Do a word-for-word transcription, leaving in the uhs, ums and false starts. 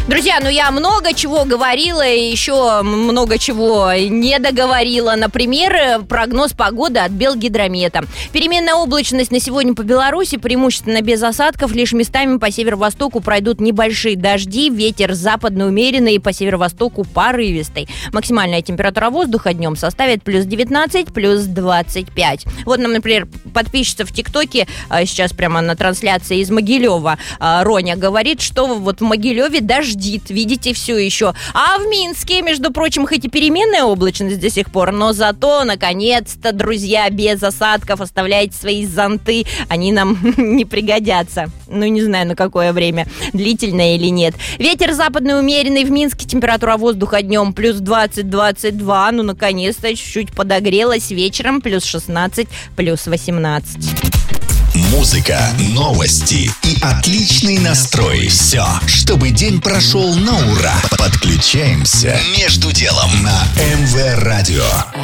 Друзья, ну я много чего говорила и еще много чего не договорила. Например, прогноз погоды от Белгидромета. Переменная облачность на сегодня по Беларуси, преимущественно без осадков. Лишь местами по северо-востоку пройдут небольшие дожди. Ветер западный умеренный, по северо-востоку порывистый. Максимальная температура воздуха днем составит плюс девятнадцать, плюс двадцать пять. Вот нам, например, подписчица в ТикТоке сейчас прямо на трансляции из Могилева Роня говорит, что вот в Могилеве дождит, видите, все еще. А в Минске, между прочим, хоть и переменная облачность до сих пор, но зато, наконец-то, друзья, без осадков оставляйте свои зонты, они нам не пригодятся. Ну, не знаю, на какое время, длительное или нет. Ветер западный умеренный, в Минске температура воздуха днем плюс двадцать - двадцать два, ну, наконец-то, чуть-чуть подогрелась, вечером плюс шестнадцать, плюс восемнадцать. Музыка, новости и отличный настрой. Все, чтобы день прошел на ура. Подключаемся между делом на эм вэ Радио.